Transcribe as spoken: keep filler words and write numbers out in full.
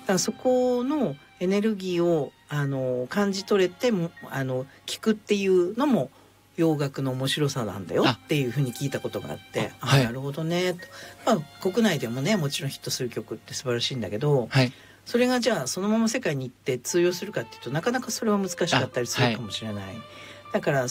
からそこのエネルギーをあの感じ取れてもあの聞くっていうのも洋楽の面白さなんだよっていうふうに聞いたことがあってあ、はい、あなるほどねと、まあ、国内でもねもちろんヒットする曲って素晴らしいんだけど、はい、それがじゃあそのまま世界に行って通用するかっていうとなかなかそれは難しかったりするかもしれない、はい、だから